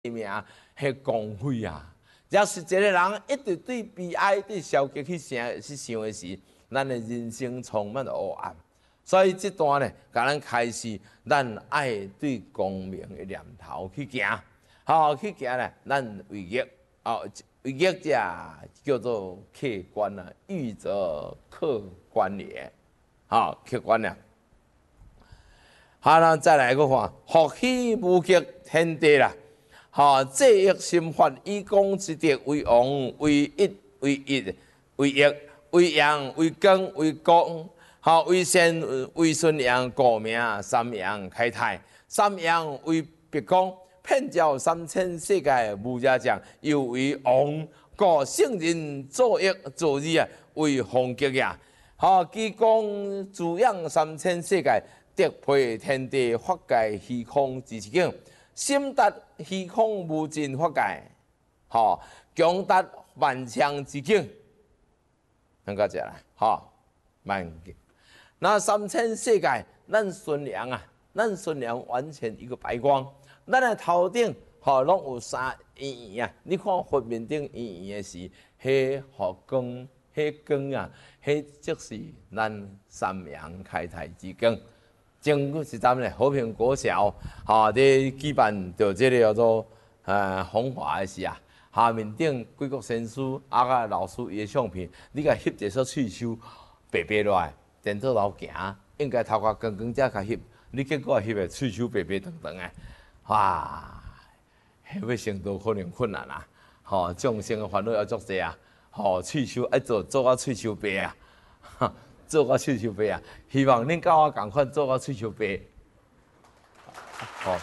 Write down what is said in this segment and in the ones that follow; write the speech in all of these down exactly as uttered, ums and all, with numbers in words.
命迄公费啊！要是一个人一直对悲哀、对消极去想、去想的时，咱的人生充满黑暗。所以这段呢，甲咱开始，咱爱对光明的念头去行，好去行咧，咱为业哦，为业者叫做客观啊，欲则客观也，好客观啊。好啦，再来个看，福喜无极天地啦。好，借益心法，以公之德为王，为一为一为益，为阳为光为光。好，为先为顺阳故名，三阳开泰，三阳为别光，遍照三千世界无家将，又为王，故圣人作益作义啊，为宏极呀。好，其光滋养三千世界，德配天地，法界虚空之境。心达虚空无尽法界，吼，强达万象之境，能够讲来，吼，万境。那三千世界，咱顺良啊，咱顺良完全一个白光，咱的头顶吼拢有三圆圆啊。你看佛面顶圆圆的时，迄互光，迄光啊，迄就是咱三阳开泰之光。前几站咧，和平国小，哈，伫举办着这个叫做呃风华的时啊，下面顶几个先师啊个老师伊的相片，你甲翕一撮喙鬚白白落来，电脑楼行，应该头壳光光才甲翕，你结果翕的喙鬚白白长长的，哇，迄要成道可能困难啊，吼，众生的烦恼要足济啊，吼，喙鬚爱做做啊喙鬚白啊。做个喙鬚白啊！希望恁甲我共款做个喙鬚白。哦，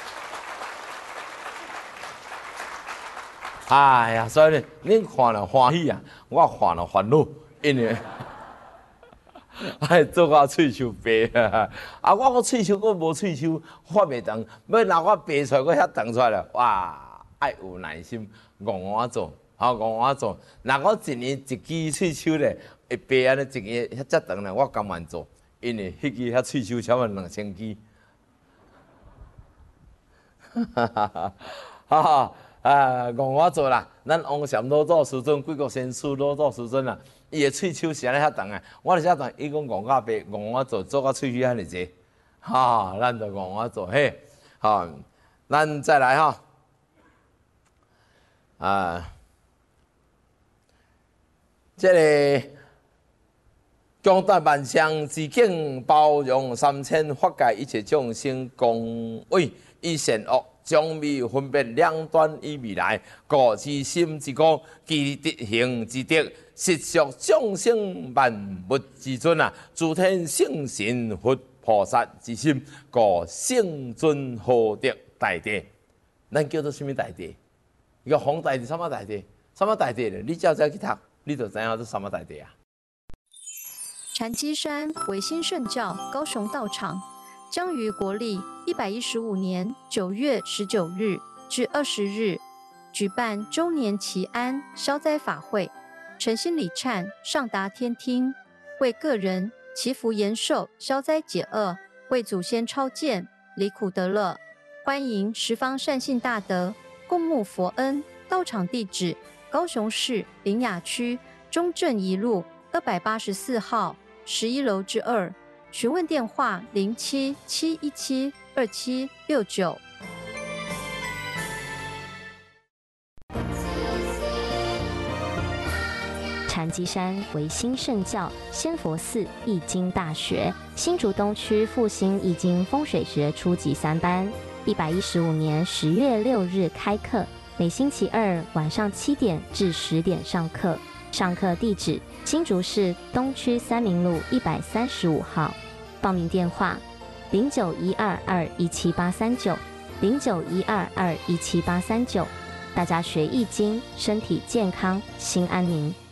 哎呀，所以呢，恁看了欢喜啊，我看了烦恼，因为哎做个喙鬚白啊！啊，我个喙鬚我无喙鬚，发袂长，要拿我白出来，我遐长出来了，哇！爱有耐心，戆我做，好戆我做。若我一年一支喙鬚咧。会白安尼一个遐遮长咧，我甘愿做，因为迄支遐喙鬚差不多两千支。哈哈哈！哈哈啊，戆我做啦！咱王禅老祖师尊、贵国先师老祖师尊啦，伊的喙鬚是安尼遐长诶，我就遐长，伊讲戆我白，戆我做，做到喙须遐尼济，哈，咱就戆我做嘿，好，咱再来哈，啊，这个。强大万象之境，包容三千法界一切众生，共为以善恶将未分别两端以未来，故其心之光，其德行之德，实属众生万物之尊啊！诸天圣神佛菩萨之心，故圣尊豪德大地。咱叫做什么大地？一个红大地，什么大地？什么大地咧？你只要再去读，你就知影这什么大地啊！ 禅机山维新圣教高雄道场将于国历一百一十五年九月十九日至二十日举办周年祈安消灾法会，诚心礼忏上达天听，为个人祈福延寿、消灾解厄，为祖先超荐离苦得乐。欢迎十方善信大德共沐佛恩。道场地址：高雄市苓雅区中正一路二百八十四号。十一楼之二，询问电话零七七一七二七六九。 禅机山维新圣教仙佛寺易经大学，新竹东区复兴易经风水学初级三班，一百一十五年十月六日开课，每星期二晚上七点至十点上课。上课地址：新竹市东区三民路一百三十五号。报名电话：零九一二二一七八三九零九一二二一七八三九。大家学易经，身体健康，心安宁。